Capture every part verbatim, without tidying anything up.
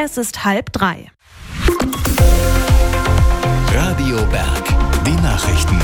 Es ist halb drei. Radio Berg, die Nachrichten.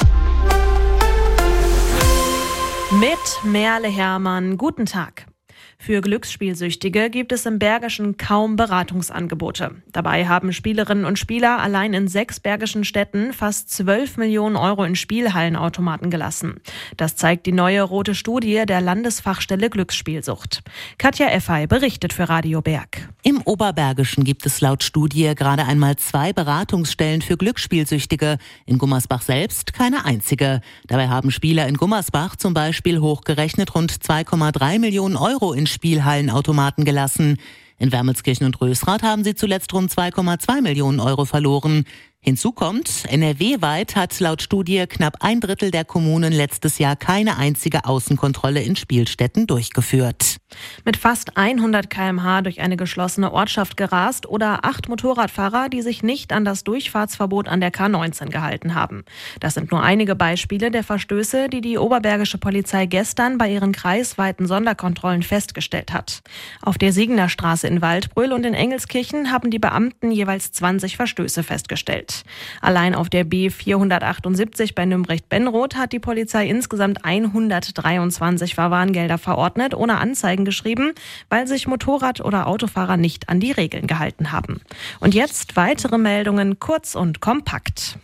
Mit Merle Hermann, guten Tag. Für Glücksspielsüchtige gibt es im Bergischen kaum Beratungsangebote. Dabei haben Spielerinnen und Spieler allein in sechs bergischen Städten fast zwölf Millionen Euro in Spielhallenautomaten gelassen. Das zeigt die neue rote Studie der Landesfachstelle Glücksspielsucht. Katja Effey berichtet für Radio Berg. Im Oberbergischen gibt es laut Studie gerade einmal zwei Beratungsstellen für Glücksspielsüchtige. In Gummersbach selbst keine einzige. Dabei haben Spieler in Gummersbach zum Beispiel hochgerechnet rund zwei Komma drei Millionen Euro in Spielhallenautomaten gelassen. In Wermelskirchen und Rösrath haben sie zuletzt rund zwei Komma zwei Millionen Euro verloren. Hinzu kommt, N R W-weit hat laut Studie knapp ein Drittel der Kommunen letztes Jahr keine einzige Außenkontrolle in Spielstätten durchgeführt. Mit fast hundert Kilometer pro Stunde durch eine geschlossene Ortschaft gerast oder acht Motorradfahrer, die sich nicht an das Durchfahrtsverbot an der K neunzehn gehalten haben. Das sind nur einige Beispiele der Verstöße, die die oberbergische Polizei gestern bei ihren kreisweiten Sonderkontrollen festgestellt hat. Auf der Siegener Straße in Waldbröl und in Engelskirchen haben die Beamten jeweils zwanzig Verstöße festgestellt. Allein auf der B vierhundertachtundsiebzig bei Nümbrecht-Benroth hat die Polizei insgesamt hundertdreiundzwanzig Verwarngelder verordnet, ohne Anzeigen geschrieben, weil sich Motorrad- oder Autofahrer nicht an die Regeln gehalten haben. Und jetzt weitere Meldungen, kurz und kompakt.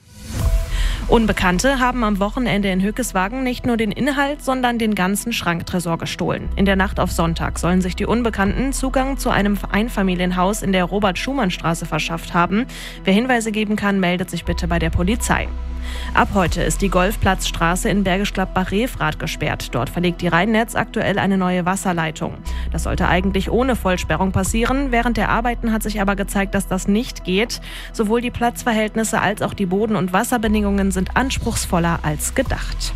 Unbekannte haben am Wochenende in Hückeswagen nicht nur den Inhalt, sondern den ganzen Schranktresor gestohlen. In der Nacht auf Sonntag sollen sich die Unbekannten Zugang zu einem Einfamilienhaus in der Robert-Schumann-Straße verschafft haben. Wer Hinweise geben kann, meldet sich bitte bei der Polizei. Ab heute ist die Golfplatzstraße in Bergisch Gladbach-Refrath gesperrt. Dort verlegt die Rheinnetz aktuell eine neue Wasserleitung. Das sollte eigentlich ohne Vollsperrung passieren. Während der Arbeiten hat sich aber gezeigt, dass das nicht geht. Sowohl die Platzverhältnisse als auch die Boden- und Wasserbedingungen sind anspruchsvoller als gedacht.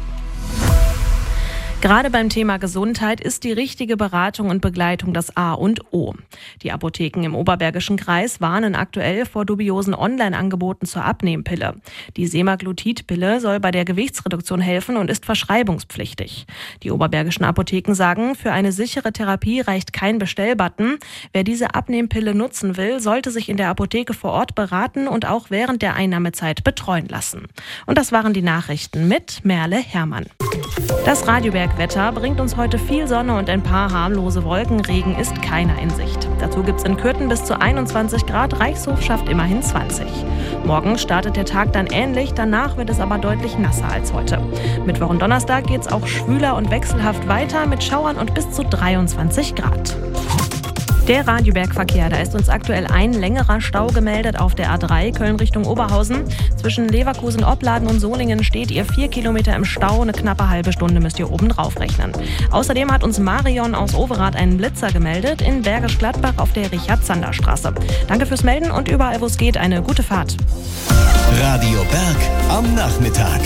Gerade beim Thema Gesundheit ist die richtige Beratung und Begleitung das A und O. Die Apotheken im Oberbergischen Kreis warnen aktuell vor dubiosen Online-Angeboten zur Abnehmpille. Die Semaglutid-Pille soll bei der Gewichtsreduktion helfen und ist verschreibungspflichtig. Die oberbergischen Apotheken sagen, für eine sichere Therapie reicht kein Bestellbutton. Wer diese Abnehmpille nutzen will, sollte sich in der Apotheke vor Ort beraten und auch während der Einnahmezeit betreuen lassen. Und das waren die Nachrichten mit Merle Hermann. Das Radio Berg Wetter bringt uns heute viel Sonne und ein paar harmlose Wolken. Regen ist keiner in Sicht. Dazu gibt es in Kürten bis zu einundzwanzig Grad, Reichshof schafft immerhin zwanzig. Morgen startet der Tag dann ähnlich, danach wird es aber deutlich nasser als heute. Mittwoch und Donnerstag geht es auch schwüler und wechselhaft weiter mit Schauern und bis zu dreiundzwanzig Grad. Der Radioberg-Verkehr, da ist uns aktuell ein längerer Stau gemeldet auf der A drei Köln Richtung Oberhausen. Zwischen Leverkusen, Opladen und Solingen steht ihr vier Kilometer im Stau. Eine knappe halbe Stunde müsst ihr oben drauf rechnen. Außerdem hat uns Marion aus Overath einen Blitzer gemeldet in Bergisch Gladbach auf der Richard-Zander-Straße. Danke fürs Melden und überall, wo es geht, eine gute Fahrt. Radio Berg am Nachmittag.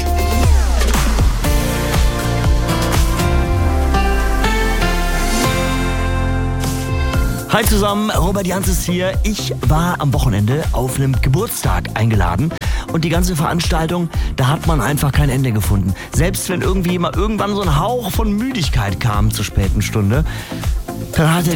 Hi zusammen, Robert Jans ist hier. Ich war am Wochenende auf einem Geburtstag eingeladen und die ganze Veranstaltung, da hat man einfach kein Ende gefunden. Selbst wenn irgendwie mal irgendwann so ein Hauch von Müdigkeit kam zur späten Stunde, dann hatte